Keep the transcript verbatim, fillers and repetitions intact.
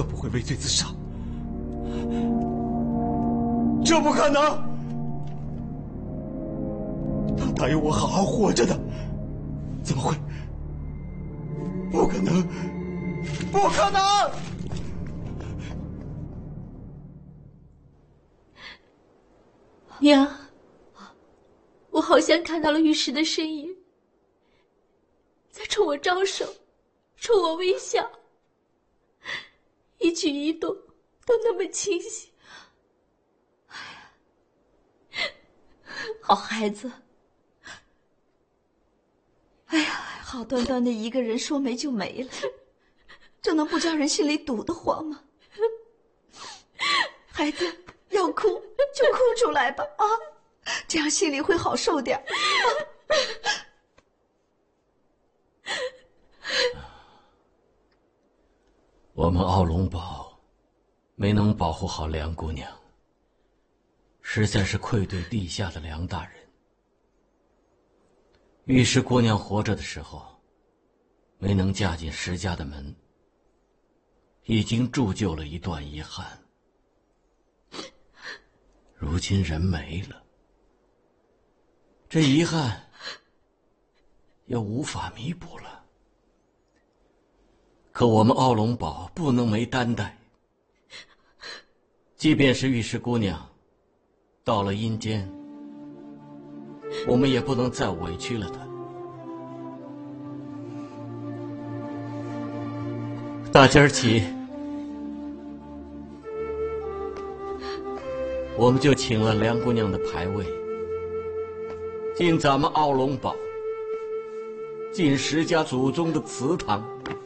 更不会畏罪自杀。这不可能！他答应我好好活着的，怎么会？不可能！不可能！ 娘，我好像看到了玉石的身影，在冲我招手，冲我微笑，一举一动都那么清晰。哎呀，好孩子！ 哎呀，好端端的一个人说没就没了，这能不叫人心里堵得慌吗？孩子，要哭就哭出来吧，啊，这样心里会好受点。 我们奥龙堡没能保护好梁姑娘，实在是愧对地下的梁大人。玉石姑娘活着的时候，没能嫁进石家的门，已经铸就了一段遗憾。如今人没了，这遗憾又无法弥补了。可我们奥龙堡不能没担待，即便是玉石姑娘到了阴间，我们也不能再委屈了她。大今儿起，我们就请了梁姑娘的牌位，进咱们奥龙堡，进石家祖宗的祠堂。